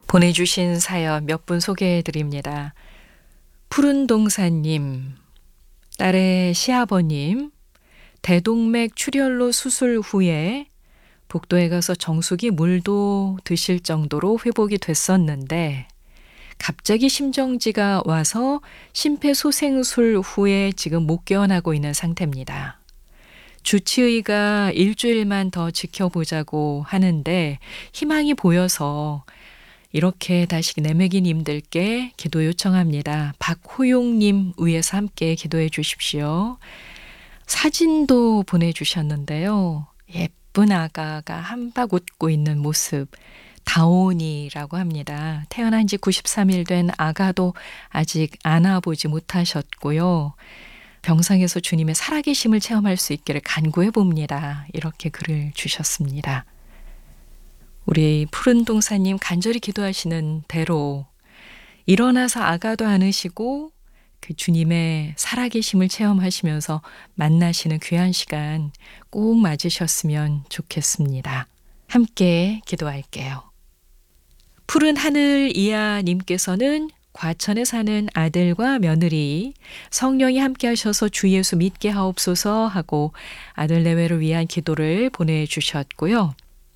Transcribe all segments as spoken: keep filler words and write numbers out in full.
보내주신 사연 몇 분 소개해 드립니다. 푸른동산님, 딸의 시아버님, 대동맥 출혈로 수술 후에 복도에 가서 정수기 물도 드실 정도로 회복이 됐었는데 갑자기 심정지가 와서 심폐소생술 후에 지금 못 깨어나고 있는 상태입니다. 주치의가 일주일만 더 지켜보자고 하는데 희망이 보여서 이렇게 다시 내매기님들께 기도 요청합니다. 박호용님 위해서 함께 기도해 주십시오. 사진도 보내주셨는데요. 예쁜 아가가 한박 웃고 있는 모습, 다온이라고 합니다. 태어난 지 구십삼 일 된 아가도 아직 안아보지 못하셨고요. 병상에서 주님의 살아계심을 체험할 수 있기를 간구해 봅니다. 이렇게 글을 주셨습니다. 우리 푸른동사님 간절히 기도하시는 대로 일어나서 아가도 안으시고 그 주님의 살아계심을 체험하시면서 만나시는 귀한 시간 꼭 맞으셨으면 좋겠습니다. 함께 기도할게요. 푸른 하늘 이하님께서는 과천에 사는 아들과 며느리 성령이 함께 하셔서 주 예수 믿게 하옵소서 하고 아들 내외를 위한 기도를 보내주셨고요.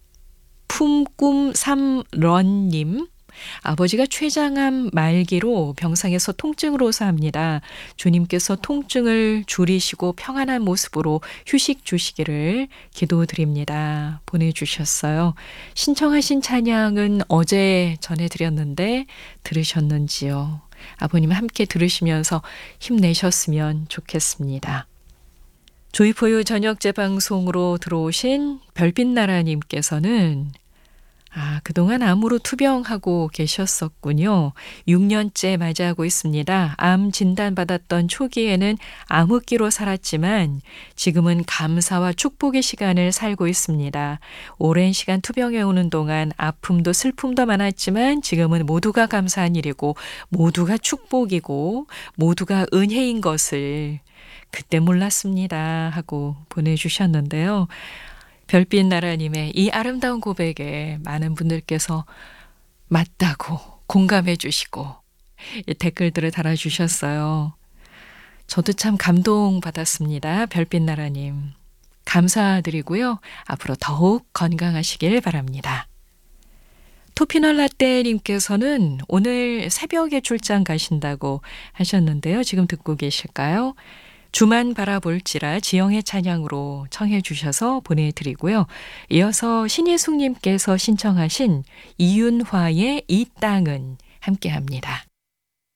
품꿈 삼런님, 아버지가 췌장암 말기로 병상에서 통증으로 사합니다. 주님께서 통증을 줄이시고 평안한 모습으로 휴식 주시기를 기도드립니다. 보내주셨어요. 신청하신 찬양은 어제 전해드렸는데 들으셨는지요? 아버님 함께 들으시면서 힘내셨으면 좋겠습니다. 조이포유 저녁 재방송으로 들어오신 별빛나라님께서는 아, 그동안 암으로 투병하고 계셨었군요. 육 년째 맞이하고 있습니다. 암 진단받았던 초기에는 암흑기로 살았지만 지금은 감사와 축복의 시간을 살고 있습니다. 오랜 시간 투병해 오는 동안 아픔도 슬픔도 많았지만 지금은 모두가 감사한 일이고 모두가 축복이고 모두가 은혜인 것을 그때 몰랐습니다 하고 보내주셨는데요. 별빛나라님의 이 아름다운 고백에 많은 분들께서 맞다고 공감해 주시고 댓글들을 달아주셨어요. 저도 참 감동받았습니다. 별빛나라님. 감사드리고요. 앞으로 더욱 건강하시길 바랍니다. 토피널라떼님께서는 오늘 새벽에 출장 가신다고 하셨는데요. 지금 듣고 계실까요? 주만 바라볼지라 지영의 찬양으로 청해 주셔서 보내드리고요. 이어서 신예숙님께서 신청하신 이윤화의 이 땅은 함께합니다.